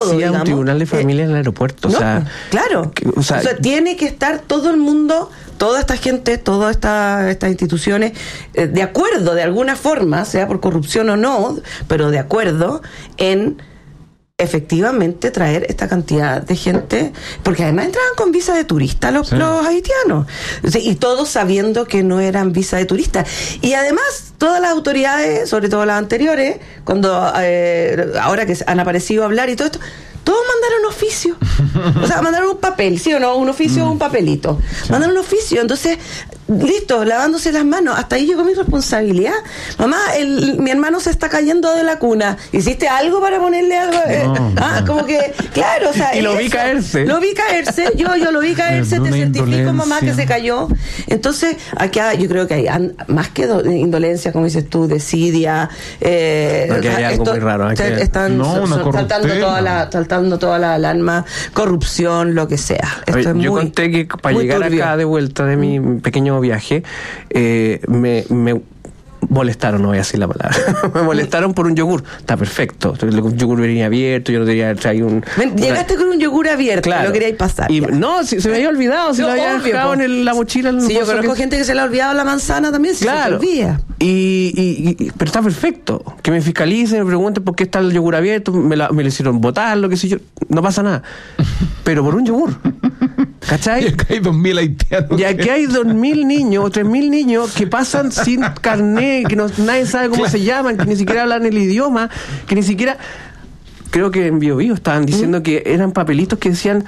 todo, decía un tribunal de familia en el aeropuerto. No, o sea, claro. O sea, tiene que estar todo el mundo, toda esta gente, todas estas instituciones, de acuerdo de alguna forma, sea por corrupción o no, pero de acuerdo en efectivamente traer esta cantidad de gente, porque además entraban con visa de turista los haitianos, y todos sabiendo que no eran visa de turista, y además todas las autoridades, sobre todo las anteriores, cuando ahora que han aparecido a hablar y todo esto, todos mandaron oficio, o sea, mandaron un papel, ¿sí o no? Un oficio o un papelito, mandaron un oficio, entonces listo, lavándose las manos, hasta ahí llegó mi responsabilidad. Mamá, mi hermano se está cayendo de la cuna, ¿hiciste algo para ponerle algo? Como que, claro, o sea, y lo vi caerse, yo lo vi caerse, te certifico, mamá, que se cayó. Entonces, acá yo creo que hay más que indolencia, como dices tú, desidia, porque hay algo muy raro, están saltando toda la alarma, corrupción, lo que sea. Esto yo conté que para llegar turbio. Acá de vuelta de mi pequeño viaje, me molestaron, no voy a decir la palabra, me molestaron por un yogur. Está perfecto, el yogur venía abierto, yo no tenía traído un... Llegaste con un yogur abierto, claro. Lo queríais pasar. Y no, se me había olvidado, se lo había dejado en la mochila. Sí, yo conozco gente que se le ha olvidado la manzana también, claro. Se olvida. Pero está perfecto, que me fiscalicen, me pregunten por qué está el yogur abierto, me lo hicieron botar, lo que sé yo, no pasa nada. Pero por un yogur, ¿cachai? Y acá hay 2.000 haitianos. Y aquí hay 2.000 niños o 3.000 niños que pasan sin carnet, que nadie sabe cómo se llaman, que ni siquiera hablan el idioma, que ni siquiera... Creo que en Bio Bio estaban diciendo que eran papelitos que decían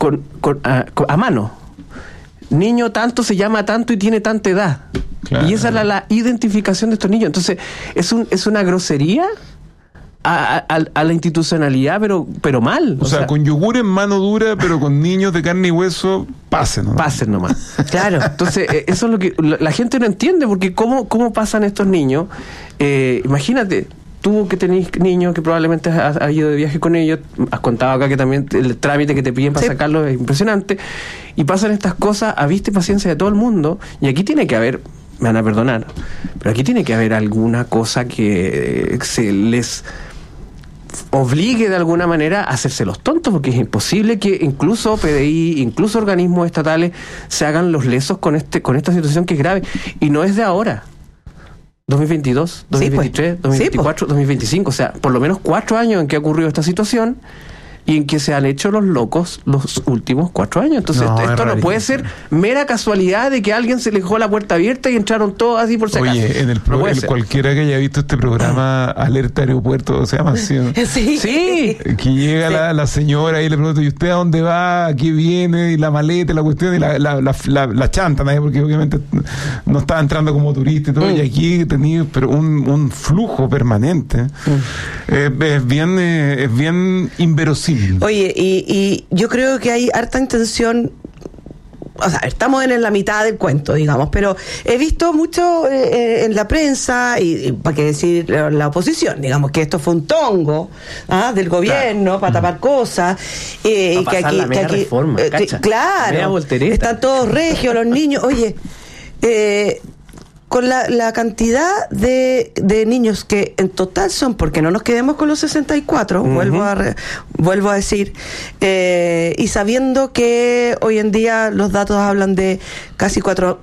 a mano. Niño tanto se llama tanto y tiene tanta edad. Claro. Y esa es la identificación de estos niños. Entonces, es una grosería a la institucionalidad, pero mal. O sea, con yogur en mano dura, pero con niños de carne y hueso, pasen nomás. Claro. Entonces, eso es lo que la gente no entiende, porque cómo pasan estos niños. Imagínate, tú que tenés niños que probablemente has ido de viaje con ellos, has contado acá que también el trámite que te piden para sacarlos es impresionante, y pasan estas cosas a vista y paciencia de todo el mundo, y aquí tiene que haber, me van a perdonar, pero aquí tiene que haber alguna cosa que se les obligue de alguna manera a hacerse los tontos, porque es imposible que incluso PDI, incluso organismos estatales se hagan los lesos con esta situación que es grave, y no es de ahora. 2022, 2023, 2024, 2025, o sea, por lo menos 4 años en que ha ocurrido esta situación y en que se han hecho los locos los últimos 4 años. Entonces, esto no puede ser mera casualidad de que a alguien se le dejó la puerta abierta y entraron todos así por si acaso. Oye, en cualquiera que haya visto este programa, Alerta Aeropuerto, se llama así, ¿no? Sí. Que llega la señora y le pregunta, ¿y usted a dónde va? ¿A qué viene? Y la maleta, la cuestión, y la chanta, ¿no? Porque obviamente no estaba entrando como turista y todo, y aquí tenía pero un flujo permanente. Es bien inverosímil. Oye, y yo creo que hay harta intención, o sea, estamos en la mitad del cuento, digamos, pero he visto mucho en la prensa, y para qué decir la oposición, digamos, que esto fue un tongo del gobierno para tapar cosas, y que aquí reforma, claro, están todos regios los niños. Oye, con la cantidad de niños que en total son, porque no nos quedemos con los 64, vuelvo a decir, y sabiendo que hoy en día los datos hablan de casi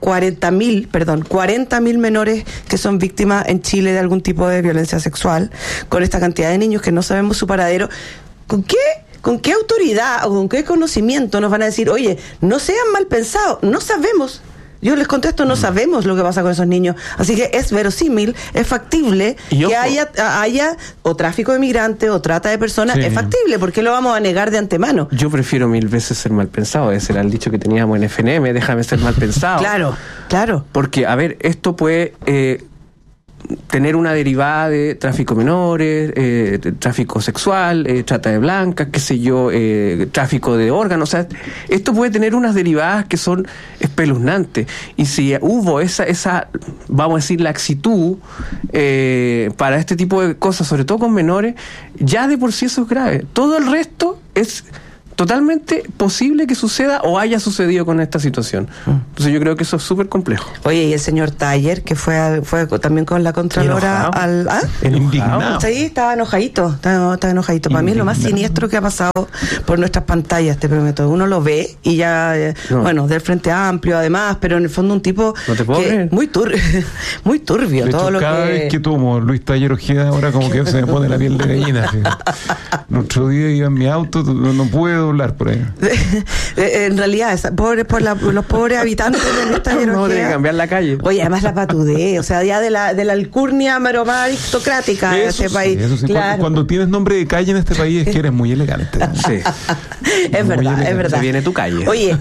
40.000 menores que son víctimas en Chile de algún tipo de violencia sexual, con esta cantidad de niños que no sabemos su paradero, ¿con qué autoridad o con qué conocimiento nos van a decir, oye, no sean mal pensados? No sabemos. Yo les contesto, no sabemos lo que pasa con esos niños. Así que es verosímil, es factible que haya o tráfico de migrantes o trata de personas. Es factible. ¿Por qué lo vamos a negar de antemano? Yo prefiero 1000 veces ser mal pensado. Ese era el dicho que teníamos en FNM, déjame ser mal pensado. Claro. Porque, a ver, esto puede tener una derivada de tráfico de menores, tráfico sexual, trata de blancas, qué sé yo, tráfico de órganos. O sea, esto puede tener unas derivadas que son espeluznantes. Y si hubo esa vamos a decir, laxitud para este tipo de cosas, sobre todo con menores, ya de por sí eso es grave. Todo el resto es totalmente posible que suceda o haya sucedido con esta situación. Entonces yo creo que eso es súper complejo. Oye, y el señor Taller, que fue también con la Contralora Indignado. Sí, estaba enojadito. Para mí es lo más siniestro que ha pasado por nuestras pantallas, te prometo. Uno lo ve y ya, bueno, del Frente Amplio además, pero en el fondo un tipo no te puedo creer. Muy turbio. De hecho, todo lo cada vez que tomo Luis Taller Ojeda, ahora como que se me pone la piel de gallina. El otro día iba en mi auto, no pude doblar por ahí. En realidad, los pobres habitantes de Luis Taller Ojeda. No, tiene que cambiar la calle. Oye, además la patudez, o sea, ya de la alcurnia más aristocrática de este país. Eso sí, claro. Cuando tienes nombre de calle en este país es que eres muy elegante. Sí. Es verdad. Ya viene tu calle. Oye,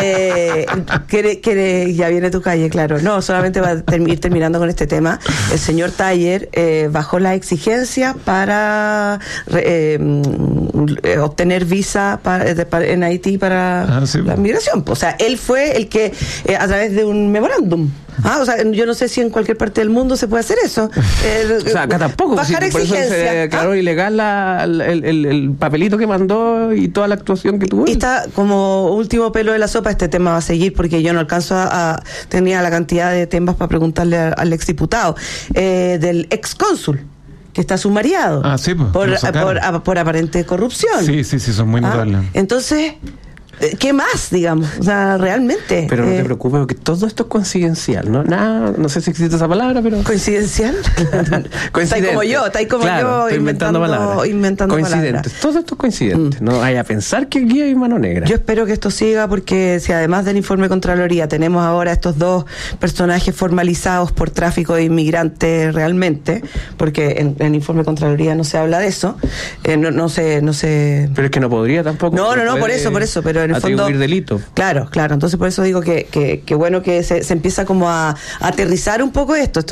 ya viene tu calle, claro. No, solamente va a ir terminando con este tema. El señor Taller bajó la exigencia para obtener visa en Haití para la migración. O sea, él fue el que, a través de un memorándum. O sea, yo no sé si en cualquier parte del mundo se puede hacer eso. O sea, acá tampoco. Bajar exigencia. Por eso se declaró ilegal el papelito que mandó y toda la actuación que tuvo. Y está como último pelo de la sopa, este tema va a seguir porque yo no alcanzo tenía la cantidad de temas para preguntarle al exdiputado, del excónsul, que está sumariado por aparente corrupción. Sí, son muy notables. Entonces, ¿qué más, digamos? O sea, realmente. Pero no te preocupes, porque todo esto es coincidencial, ¿no? Nada, no sé si existe esa palabra, pero... ¿Coincidencial? Está como yo, inventando palabras. Coincidentes. Todo esto es coincidente. No vaya a pensar que aquí hay mano negra. Yo espero que esto siga, porque si además del informe de Contraloría tenemos ahora estos dos personajes formalizados por tráfico de inmigrantes realmente, porque en el informe de Contraloría no se habla de eso, no sé. Pero es que no podría tampoco. No, por eso, pero en el fondo delito. Claro, entonces por eso digo que bueno que se empieza como a aterrizar un poco esto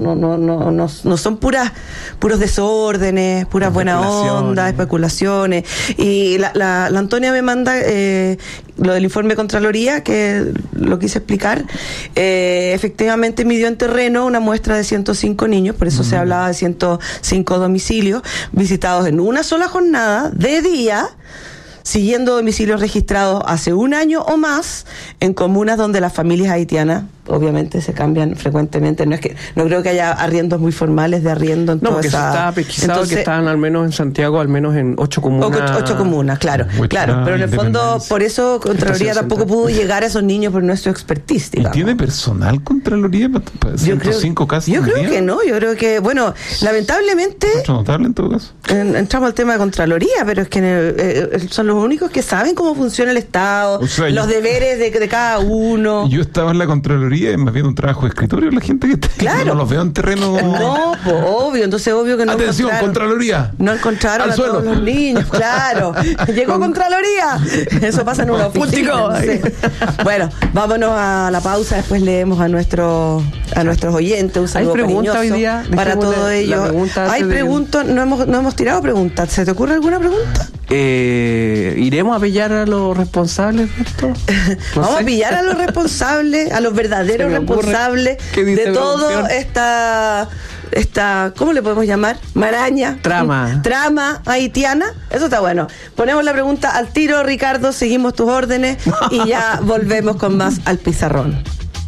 no son puros desórdenes, puras buena onda, especulaciones. Y la Antonia me manda lo del informe de Contraloría, que lo quise explicar. Efectivamente midió en terreno una muestra de 105 niños, por eso se hablaba de 105 domicilios visitados en una sola jornada de día, siguiendo domicilios registrados hace un año o más en comunas donde las familias haitianas obviamente se cambian frecuentemente. No creo que haya arriendos muy formales de arriendo en toda esa... No, porque estaba pesquisado que estaban al menos en Santiago, al menos en 8 comunas. 8 comunas, claro. Pero en el fondo, por eso Contraloría tampoco pudo llegar a esos niños por nuestro expertise, digamos. ¿Y tiene personal Contraloría para 105 casos? Yo creo que no, yo creo que, bueno, lamentablemente... notable en todo caso. Entramos al tema de Contraloría, pero es que son los únicos que saben cómo funciona el Estado, los deberes de cada uno. Yo estaba en la Contraloría, es más bien un trabajo de escritorio, la gente que está ahí, no los veo en terreno. No, pues obvio, entonces obvio que no. Atención, Contraloría. No encontraron a todos los niños, claro. Llegó Contraloría. Eso pasa en una oficina. Bueno, vámonos a la pausa, después leemos a nuestros oyentes. Un saludo cariñoso hoy día para todos ellos. Hay preguntas, no hemos tirado preguntas. ¿Se te ocurre alguna pregunta? ¿Iremos a pillar a los responsables de esto? Vamos a pillar a los responsables, a los verdaderos responsables de todo esta, ¿cómo le podemos llamar? Maraña. Trama haitiana. Eso está bueno. Ponemos la pregunta al tiro, Ricardo, seguimos tus órdenes y ya volvemos con más al pizarrón.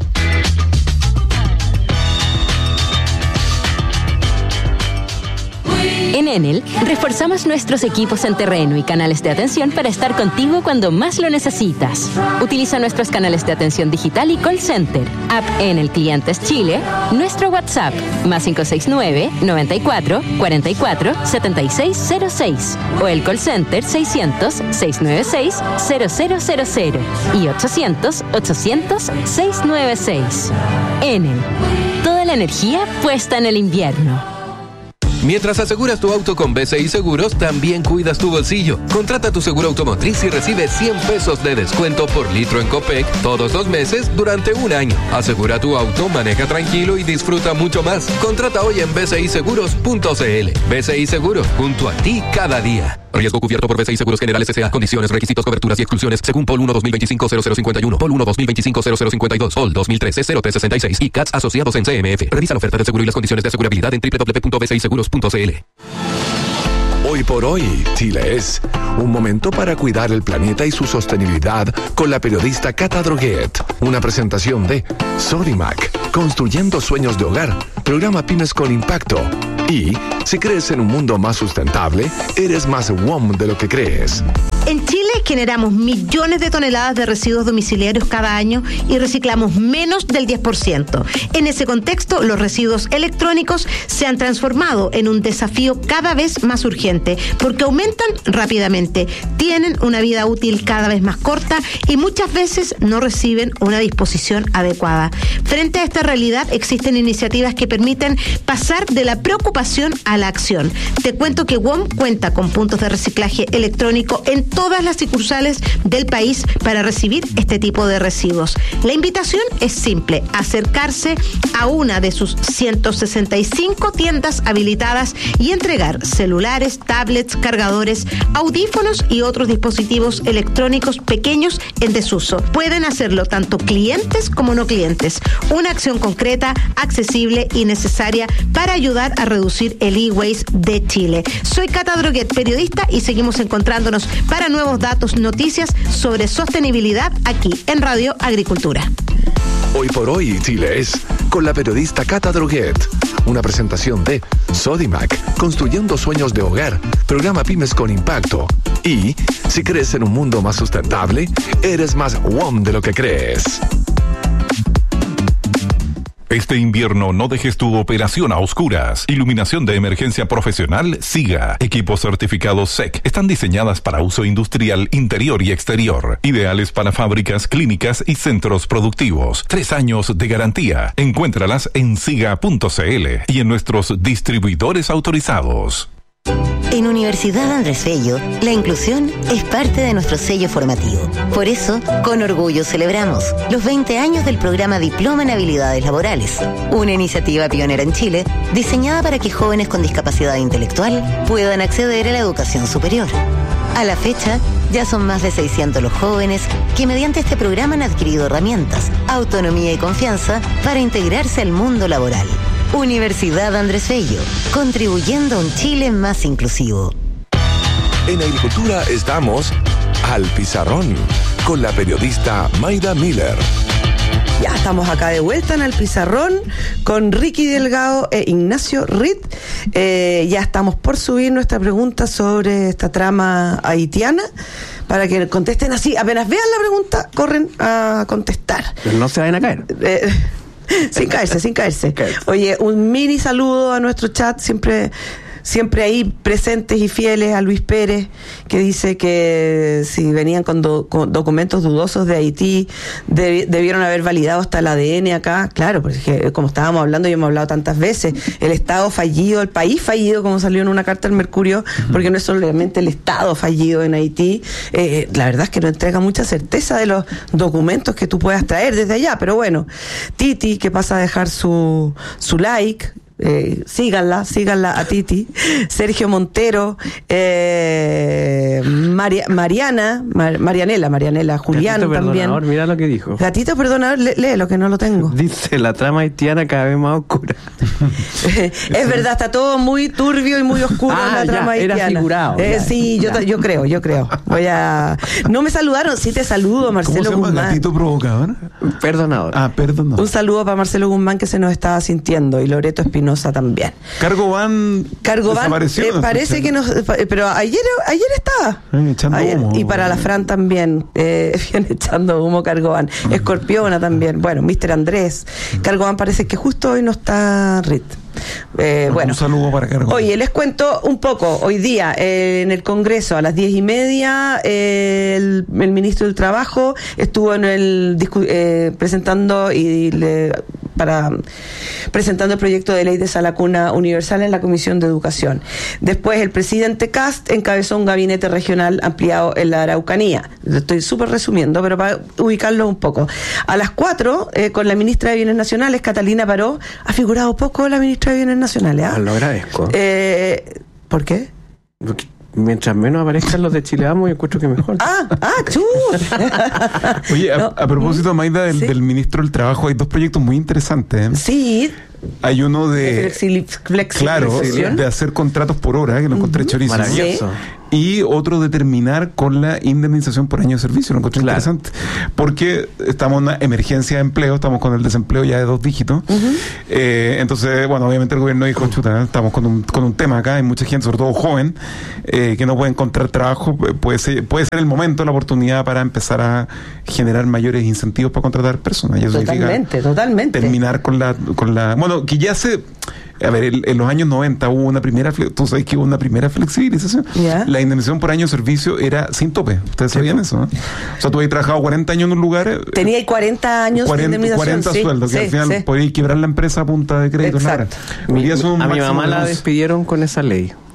En Enel, reforzamos nuestros equipos en terreno y canales de atención para estar contigo cuando más lo necesitas. Utiliza nuestros canales de atención digital y call center, app Enel Clientes Chile, nuestro WhatsApp, más 569-94-44-7606, o el call center 600-696-0000 y 800-800-696. Enel, toda la energía puesta en el invierno. Mientras aseguras tu auto con BCI Seguros, también cuidas tu bolsillo. Contrata tu seguro automotriz y recibe 100 pesos de descuento por litro en Copec todos los meses durante un año. Asegura tu auto, maneja tranquilo y disfruta mucho más. Contrata hoy en bciseguros.cl. BCI Seguros, junto a ti cada día. Riesgo cubierto por BCI Seguros Generales S.A. Condiciones, requisitos, coberturas y exclusiones según POL 1 2025-0051, POL 1 2025-0052, POL 2013-0366 y CATS asociados en CMF. Revisa la oferta de seguro y las condiciones de asegurabilidad en www.bciseguros.cl. Hoy por hoy, Chile es un momento para cuidar el planeta y su sostenibilidad con la periodista Cata Droguet. Una presentación de Sodimac, construyendo sueños de hogar, programa Pymes con Impacto. Y si crees en un mundo más sustentable, eres más WOM de lo que crees. En Chile generamos millones de toneladas de residuos domiciliarios cada año y reciclamos menos del 10%. En ese contexto, los residuos electrónicos se han transformado en un desafío cada vez más urgente porque aumentan rápidamente, tienen una vida útil cada vez más corta y muchas veces no reciben una disposición adecuada. Frente a esta realidad, existen iniciativas que permiten pasar de la preocupación a la acción. Te cuento que WOM cuenta con puntos de reciclaje electrónico en todas las sucursales del país para recibir este tipo de residuos. La invitación es simple: acercarse a una de sus 165 tiendas habilitadas y entregar celulares, tablets, cargadores, audífonos y otros dispositivos electrónicos pequeños en desuso. Pueden hacerlo tanto clientes como no clientes. Una acción concreta, accesible y necesaria para ayudar a reducir el e-waste de Chile. Soy Cata Droguet, periodista, y seguimos encontrándonos para nuevos datos, noticias sobre sostenibilidad aquí en Radio Agricultura. Hoy por hoy, Chile es con la periodista Cata Droguet. Una presentación de Sodimac, construyendo sueños de hogar, programa Pymes con Impacto. Y si crees en un mundo más sustentable, eres más WOM de lo que crees. Este invierno no dejes tu operación a oscuras. Iluminación de emergencia profesional SIGA. Equipos certificados SEC. Están diseñadas para uso industrial interior y exterior. Ideales para fábricas, clínicas y centros productivos. 3 años de garantía. Encuéntralas en siga.cl y en nuestros distribuidores autorizados. En Universidad Andrés Bello, la inclusión es parte de nuestro sello formativo. Por eso, con orgullo celebramos los 20 años del programa Diploma en Habilidades Laborales, una iniciativa pionera en Chile, diseñada para que jóvenes con discapacidad intelectual puedan acceder a la educación superior. A la fecha, ya son más de 600 los jóvenes que mediante este programa han adquirido herramientas, autonomía y confianza para integrarse al mundo laboral. Universidad Andrés Bello, contribuyendo a un Chile más inclusivo. En Agricultura estamos al pizarrón con la periodista Mayda Miller. Ya estamos acá de vuelta en el pizarrón con Ricky Delgado e Ignacio Ritt. Ya estamos por subir nuestra pregunta sobre esta trama haitiana para que contesten así. Apenas vean la pregunta, corren a contestar. Pero no se vayan a caer. Sin caerse. Oye, un mini saludo a nuestro chat, siempre ahí presentes y fieles, a Luis Pérez, que dice que si venían con documentos dudosos de Haití, debieron haber validado hasta el ADN acá. Claro, porque como estábamos hablando y hemos hablado tantas veces, el Estado fallido, el país fallido, como salió en una carta al Mercurio, porque no es solamente el Estado fallido en Haití, la verdad es que no entrega mucha certeza de los documentos que tú puedas traer desde allá. Pero bueno, Titi, que pasa a dejar su like, síganla a Titi, Sergio Montero, Marianela, Julián Gatito también. Mira lo que dijo. Gatito perdonador, lee lo que no lo tengo. Dice, la trama haitiana cada vez más oscura. Es verdad, está todo muy turbio y muy oscuro en la trama haitiana. Era figurado. Sí, yo creo. No me saludaron, sí te saludo, Marcelo ¿Cómo se llama? Guzmán. ¿Gatito provocador? Perdonador. Perdonador. Un saludo para Marcelo Guzmán, que se nos estaba sintiendo, y Loreto Espinosa también. Cargovan desapareció. Parece que pero ayer estaba. Echando humo. Y para la Fran también, viene echando humo Cargovan. Escorpiona también. Bueno, Mr. Andrés. Cargovan parece que justo hoy no está Rit. Bueno, un saludo para Cargovan. Oye, les cuento un poco. Hoy día en el Congreso a las 10:30 el ministro del Trabajo estuvo en presentando el proyecto de ley de sala cuna universal en la Comisión de Educación. Después el presidente Kast encabezó un gabinete regional ampliado en la Araucanía. Lo estoy súper resumiendo, pero para ubicarlo un poco. A las 4, con la ministra de Bienes Nacionales, Catalina Paró. Ha figurado poco la ministra de Bienes Nacionales. Lo agradezco. ¿Por qué? Porque mientras menos aparezcan los de Chile Vamos, yo encuentro que mejor. Oye, a propósito, Mayda, del ministro del Trabajo, hay 2 proyectos muy interesantes. Sí. Hay uno de claro, flexibilización. de hacer contratos por hora, que lo encontré chorísimo. Maravilloso. Y otro de terminar con la indemnización por año de servicio. Lo encontré interesante. Porque estamos en una emergencia de empleo, estamos con el desempleo ya de 2 dígitos. Entonces, bueno, obviamente el gobierno dijo, chuta, estamos con un tema acá, hay mucha gente, sobre todo joven, que no puede encontrar trabajo. Puede ser el momento, la oportunidad para empezar a generar mayores incentivos para contratar personas. Y eso totalmente. Terminar con la bueno, que ya se... A ver, en los años 90 hubo una primera, tú sabes que hubo una primera flexibilización. Yeah. La indemnización por año de servicio era sin tope. ¿Ustedes sabían eso? ¿No? O sea, tú habías trabajado 40 años en un lugar. Tenía 40 años de indemnización. 40 sueldos, que al final podías quebrar la empresa a punta de crédito. Exacto. A mi mamá la despidieron con esa ley.